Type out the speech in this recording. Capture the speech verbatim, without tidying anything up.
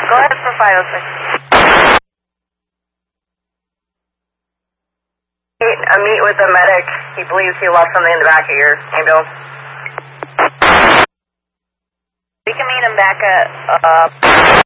Go ahead for five oh six. A meet with the medic. He believes he left something in the back of your ambulance. We can meet him back at, uh...